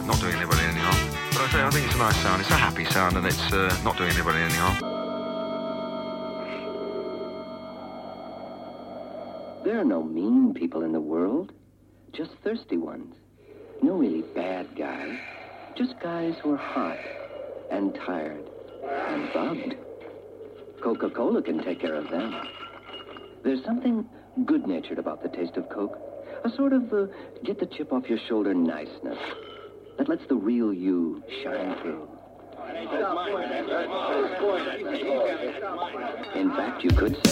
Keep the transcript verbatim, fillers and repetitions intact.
not doing anybody any harm. But I say, I think it's a nice sound. It's a happy sound, and it's uh, not doing anybody any harm. There are no mean people in the world, just thirsty ones. No really bad guys, just guys who are hot and tired and bugged. Coca-Cola can take care of them. There's something good-natured about the taste of Coke, a sort of uh, get the chip off your shoulder niceness that lets the real you shine through. In fact, you could say